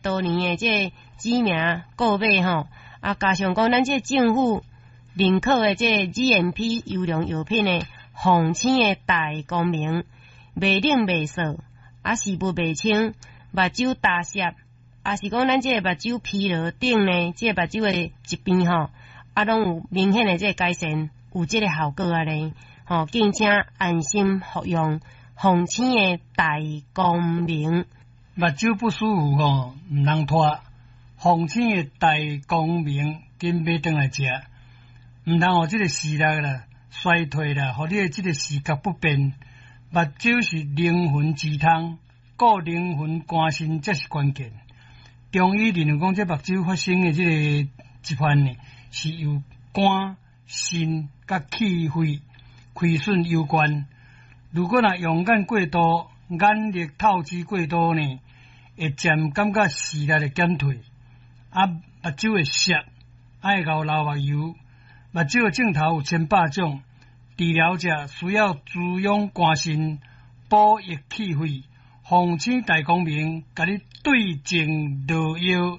多年的这知名购买吼，啊，加上讲咱这政府认可的这 GMP 优良药品的防青的大光明，袂冷袂涩，啊是不袂清，目睭大涩，啊是讲咱这目睭疲劳等呢，这目睭的疾病吼，啊拢有明显的这改善，有这个效果啊咧，吼，敬请安心服用防青的大光明。 目睭不舒服吼，唔通拖，防青的大光明紧买转来食，唔通互这个视力啦衰退啦，互你的这个视觉不便。目睭是灵魂之汤，顾灵魂肝肾才是关键。中医认为讲，这目睭发生的这个疾患呢，是由肝、肾甲气血亏损有关。如果若用眼过度，眼力透支过多呢，会渐感觉视力的减退，啊，目睭会涩，爱流目油。目睭的镜头有千百种，治疗者需要滋养肝肾、补益气血、防青大光明，甲你对症落药。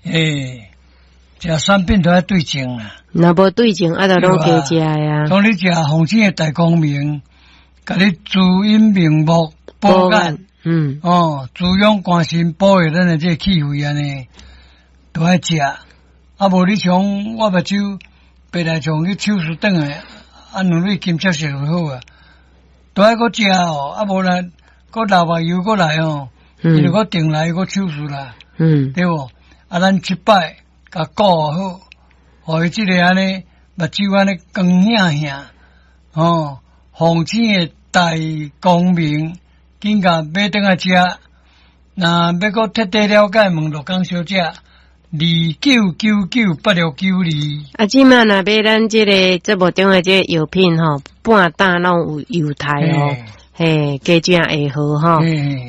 食产品都要对症啦。 若无对症，啊，就拢加食呀。 当你食防青的大光明，甲你滋阴明目、补眼，滋养肝肾、补益咱的这气血安尼，都爱食。啊，无你像我目睭白内障去手术转来，啊，2蕊金接色就好啊。都爱搁食哦，啊，无啦，搁流目油过来哦，伊就搁定来搁手术啦，对无？啊，咱7摆甲顾好，互伊即个安尼目睭安尼光显显，防青的大光明，紧甲买转来食。若要搁彻底了解，问陆江小姐29998692。 啊，即摆若买咱即个节目中的这药品吼，半打拢有优待哦，嘿，加正会好吼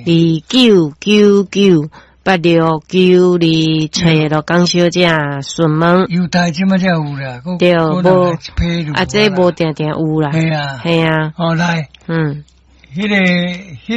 ，29998692，找陆江小姐询问。 优待即摆才有啦， 对，无啊，这无定定有啦， 系啊， 系啊， 来，迄个